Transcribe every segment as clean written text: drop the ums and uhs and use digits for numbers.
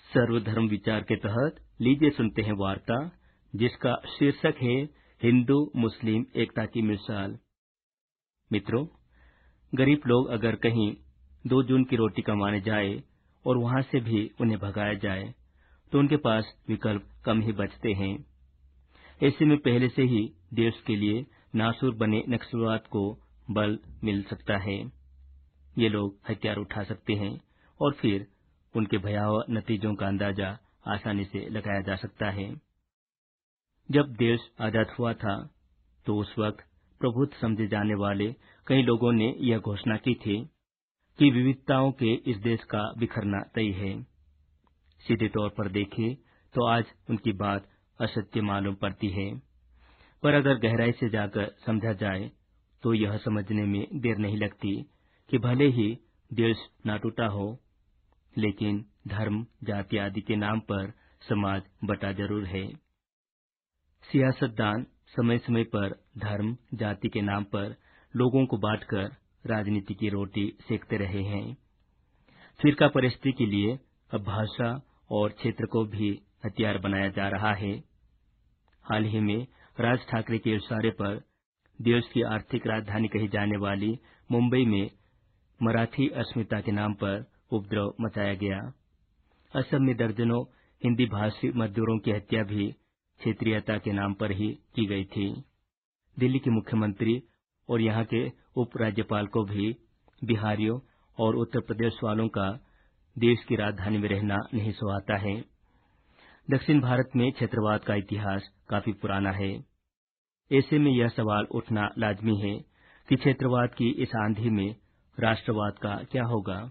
सर्वधर्म विचार के तहत लीजिए सुनते हैं वार्ता जिसका शीर्षक है हिंदू मुस्लिम एकता की मिसाल। मित्रों, गरीब लोग अगर कहीं 2 जून की रोटी कमाने जाए और वहां से भी उन्हें भगाया जाए तो उनके पास विकल्प कम ही बचते हैं। ऐसे में पहले से ही देश के लिए नासूर बने नक्सलवाद को बल मिल सकता है। ये लोग हथियार उठा सकते हैं और फिर उनके भयावह नतीजों का अंदाजा आसानी से लगाया जा सकता है। जब देश आजाद हुआ था तो उस वक्त प्रबुद्ध समझे जाने वाले कई लोगों ने यह घोषणा की थी कि विविधताओं के इस देश का बिखरना तय है। सीधे तौर पर देखें तो आज उनकी बात असत्य मालूम पड़ती है, पर अगर गहराई से जाकर समझा जाए तो यह समझने में देर नहीं लगती कि भले ही देश ना टूटा हो, लेकिन धर्म, जाति आदि के नाम पर समाज बटा जरूर है। सियासतदान समय समय पर धर्म, जाति के नाम पर लोगों को बांटकर राजनीति की रोटी सेकते रहे हैं। फिरका परस्ती के लिए अब भाषा और क्षेत्र को भी हथियार बनाया जा रहा है। हाल ही में राज ठाकरे के इशारे पर देश की आर्थिक राजधानी कही जाने वाली मुंबई में मराठी अस्मिता के नाम पर उपद्रव मचाया गया। असम में दर्जनों हिंदी भाषी मजदूरों की हत्या भी क्षेत्रीयता के नाम पर ही की गई थी। दिल्ली के मुख्यमंत्री और यहाँ के उपराज्यपाल को भी बिहारियों और उत्तर प्रदेश वालों का देश की राजधानी में रहना नहीं सुहाता है। दक्षिण भारत में क्षेत्रवाद का इतिहास काफी पुराना है। ऐसे में यह सवाल उठना लाजमी है कि क्षेत्रवाद की इस आंधी में राष्ट्रवाद का क्या होगा।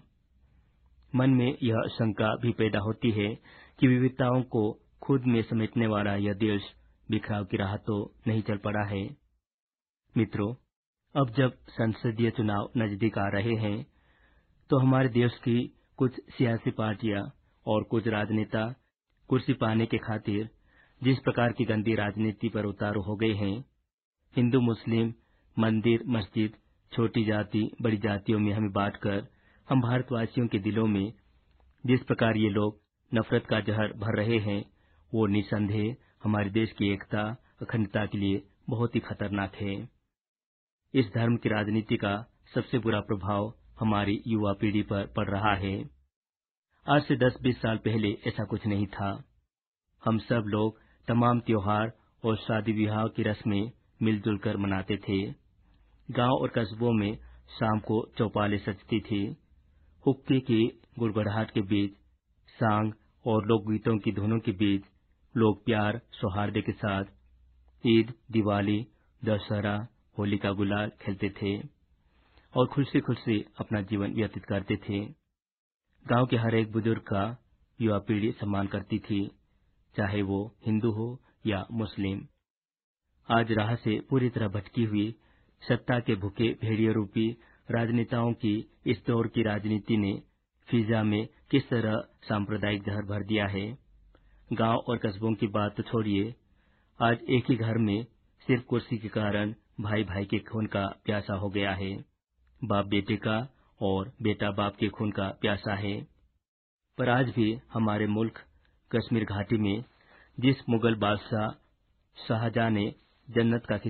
मन में यह शंका भी पैदा होती है कि विविधताओं को खुद में समेटने वाला यह देश बिखराव की राह तो नहीं चल पड़ा है। मित्रों, अब जब संसदीय चुनाव नजदीक आ रहे हैं तो हमारे देश की कुछ सियासी पार्टियां और कुछ राजनेता कुर्सी पाने के खातिर जिस प्रकार की गंदी राजनीति पर उतारू हो गए हैं, हिंदू मुस्लिम, मंदिर मस्जिद, छोटी जाति बड़ी जातियों में हमें बांटकर हम भारतवासियों के दिलों में जिस प्रकार ये लोग नफरत का जहर भर रहे हैं, वो निसंदेह हमारे देश की एकता, अखंडता के लिए बहुत ही खतरनाक है। इस धर्म की राजनीति का सबसे बुरा प्रभाव हमारी युवा पीढ़ी पर पड़ रहा है। आज से 10-20 साल पहले ऐसा कुछ नहीं था। हम सब लोग तमाम त्योहार और शादी विवाह की रस्में मिलजुल कर मनाते थे। गांव और कस्बों में शाम को चौपालें सजती थी। हुक्के की गुड़गुड़ाहट के बीच, सांग और लोकगीतों की धुनों के बीच लोग प्यार सौहार्द के साथ ईद, दिवाली, दशहरा, होली का गुलाल खेलते थे और खुशी खुशी अपना जीवन व्यतीत करते थे। गांव के हर एक बुजुर्ग का युवा पीढ़ी सम्मान करती थी, चाहे वो हिंदू हो या मुस्लिम। आज राह से पूरी तरह भटकी हुई सत्ता के भूखे भेड़िए रूपी राजनेताओं की इस दौर की राजनीति ने फिजा में किस तरह सांप्रदायिक जहर भर दिया है। गांव और कस्बों की बात तो छोड़िए, आज एक ही घर में सिर्फ कुर्सी के कारण भाई भाई के खून का प्यासा हो गया है। बाप बेटे का और बेटा बाप के खून का प्यासा है। पर आज भी हमारे मुल्क कश्मीर घाटी में जिस मुगल बादशाह शाहजहां ने जन्नत का